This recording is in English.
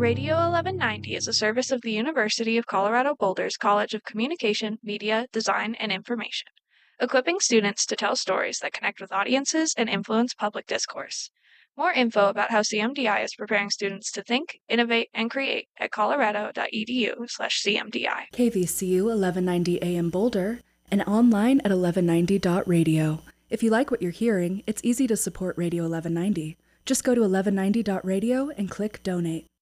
Radio 1190 is a service of the University of Colorado Boulder's College of Communication, Media, Design, and Information, equipping students to tell stories that connect with audiences and influence public discourse. More info about how CMDI is preparing students to think, innovate, and create at colorado.edu/CMDI. KVCU 1190 AM Boulder and online at 1190.radio. If you like what you're hearing, it's easy to support Radio 1190. Just go to 1190.radio and click Donate.